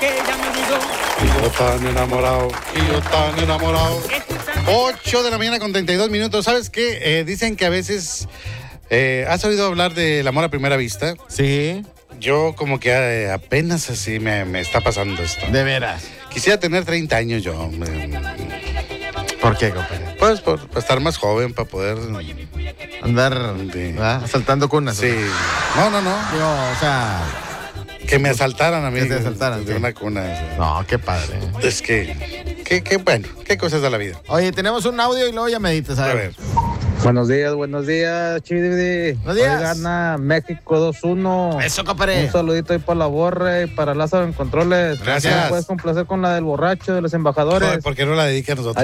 ella me olvidó. Y yo tan enamorado, y yo tan enamorado. 8 de la mañana con 32 minutos. ¿Sabes qué? Dicen que a veces... ¿has oído hablar del amor a primera vista? Sí. Yo como que apenas así me está pasando esto. De veras. Quisiera tener 30 años yo. ¿Por qué, compadre? Pues para estar más joven, para poder... Andar Sí. asaltando cunas. Sí. No. Digo, o sea... Que me asaltaran a mí. Que te asaltaran, de sí. una cuna. No, qué padre. Es que... Qué bueno. Qué cosas de la vida. Oye, tenemos un audio y luego ya me editas. A ver. Buenos días, Chidi. Buenos días. Hoy gana México 2-1. Eso, compadre. Un saludito ahí para la Borre y para Lázaro en Controles. Gracias. ¿Me puedes complacer con la del borracho de los embajadores? ¿Por qué no la dedica a nosotros?